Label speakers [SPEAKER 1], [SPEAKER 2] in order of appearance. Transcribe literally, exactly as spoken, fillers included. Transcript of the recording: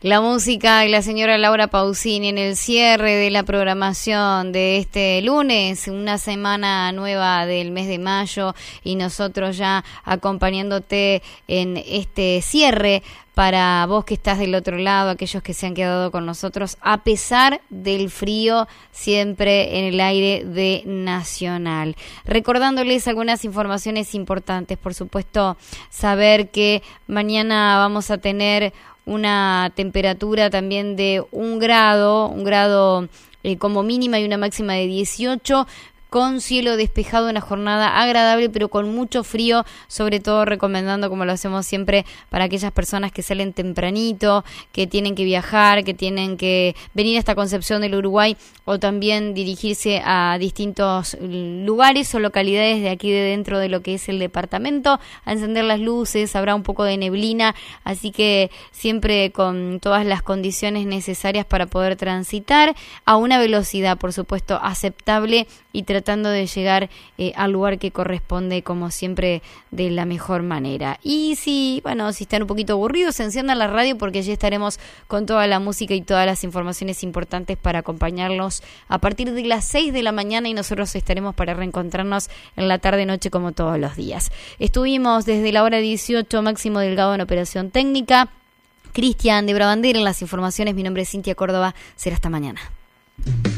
[SPEAKER 1] La música de la señora Laura Pausini en el cierre de la programación de este lunes, una semana nueva del mes de mayo, y nosotros ya acompañándote en este cierre para vos que estás del otro lado, aquellos que se han quedado con nosotros, a pesar del frío siempre en el aire de Nacional. Recordándoles algunas informaciones importantes, por supuesto, saber que mañana vamos a tener una temperatura también de un grado, un grado eh, como mínima y una máxima de dieciocho, con cielo despejado, una jornada agradable pero con mucho frío, sobre todo recomendando, como lo hacemos siempre, para aquellas personas que salen tempranito, que tienen que viajar, que tienen que venir hasta Concepción del Uruguay o también dirigirse a distintos lugares o localidades de aquí de dentro de lo que es el departamento, a encender las luces. Habrá un poco de neblina, así que siempre con todas las condiciones necesarias para poder transitar a una velocidad, por supuesto, aceptable, y tratando de llegar eh, al lugar que corresponde, como siempre, de la mejor manera. Y si, bueno, si están un poquito aburridos, enciendan la radio, porque allí estaremos con toda la música y todas las informaciones importantes para acompañarlos a partir de las seis de la mañana, y nosotros estaremos para reencontrarnos en la tarde-noche como todos los días. Estuvimos desde la hora dieciocho, Máximo Delgado en operación técnica, Cristian de Brabandera en las informaciones. Mi nombre es Cintia Córdoba. Será hasta mañana.